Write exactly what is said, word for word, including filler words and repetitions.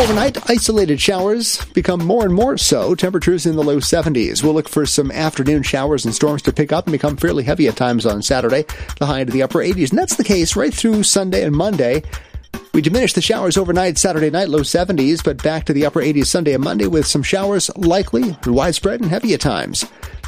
Overnight, isolated showers become more and more so. Temperatures in the low seventies. We'll look for some afternoon showers and storms to pick up and become fairly heavy at times on Saturday. The high into the upper eighties. And that's the case right through Sunday and Monday. We diminished the showers overnight Saturday night, low seventies, but back to the upper eighties Sunday and Monday with some showers likely, widespread and heavy at times.